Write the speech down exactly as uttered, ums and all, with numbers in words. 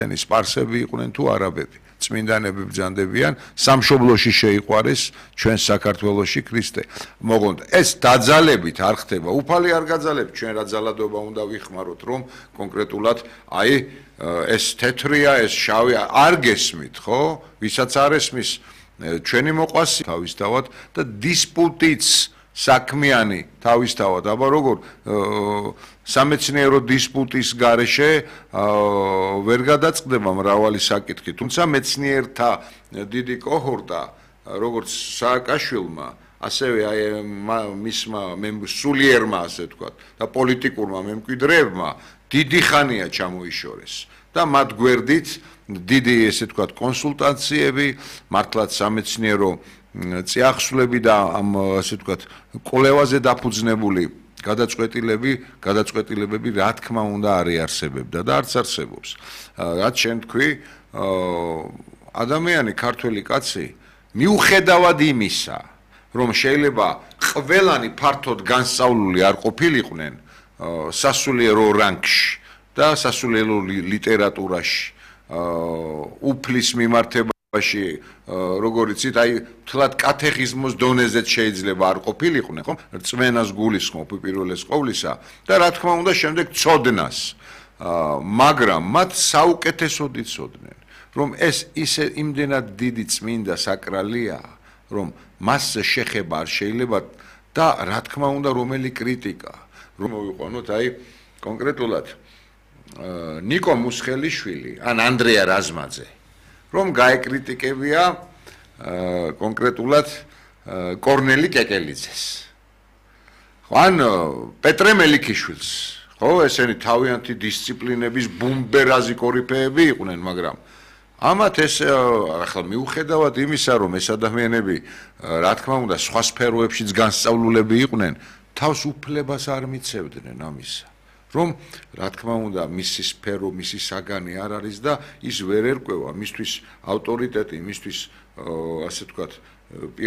სპარსები იყვნენ თუ არაბები. წმინდანები ბრძანდებიან, სამშობლოში შეიყვარეს ჩვენ საქართველოში ქრისტე. მოკლედ, ეს დაძალებით არ ხდება. უფალი არ გაძალებთ, ჩვენ რა ძალადობა უნდა ვიხმაროთ, რომ კონკრეტულად აი ეს თეთრია, ეს შავია, არ გესმით, ხო? ვისაც არ ესმის, ჩვენი მოყვასი თავისთავად და დისპუტიც საქმიანი თავისთავად, აბა როგორ სამეცნიერო დისპუტის გარეშე ვერ გადაწყდება მრავალი საკითხი, თუმცა მეცნიერთა დიდი კოჰორტა, როგორც სააკაშვილმა, ასევე აი მისმა სულიერმა, ასე ვთქვათ, და პოლიტიკურმა მემკვიდრეებმა დიდი ხანია ჩამოიშორეს და მათ გვერდით დიდი, ესე ვთქვათ, კონსულტაციები, მართლაც სამეცნიერო წიაღსვლები და ამ, ასე ვთქვათ, კვლევაზე დაფუძნებული გადაწყვეტილები, გადაწყვეტილებები რა თქმა უნდა არ იარსებებდა და არც არსებობს. რაც შენ თქვი, ადამიანი ქართველი კაცი მიუხედავად იმისა, რომ შეიძლება ყველანი ფართოდ განსწავლული არ ყოფილიყვნენ სასულიერო რანგში და სასულიერო ლიტერატურაში, უფლის მიმართებაში, როგორც იცით, აი თლად კათეხიზმოს დონეზეც შეიძლება არ ყოფილიყვნენ, ხო? რწმენას გულისხმობ უპირველეს ყოვლისა და რა თქმა უნდა შემდეგ ცოდნას. მაგრამ მათ საუკეთესოდ იცოდნენ, რომ ეს ისე იმდენად დიდი წმინდა საკრალია, რომ მასზე შეხება არ შეიძლება და რა თქმა უნდა რომელი კრიტიკა, რომ მოვიყვანოთ აი კონკრეტულად ნიკო მუსხელიშვილი ან ანდრია რაზმაძე, რომ გაეკრიტიკებია კონკრეტულად კორნელი კეკელიძეს. ან პეტრე მელიქიშვილს, ხო, ესენი თავიანთი დისციპლინების ბუმბერაზი კორიფეები იყვნენ, მაგრამ ამათ ეს ახლა მიუხედავად იმისა, რომ ეს ადამიანები რა თქმა უნდა სხვა სფეროებშიც განსწავლულები იყვნენ, თავს უფლებას არ მიცევდნენ ამისა. რომ რა თქმა უნდა მისი სფერო, მისი საგანი არ არის და ის ვერ ერკვევა მისთვის ავტორიტეტი, მისთვის ასე ვთქვათ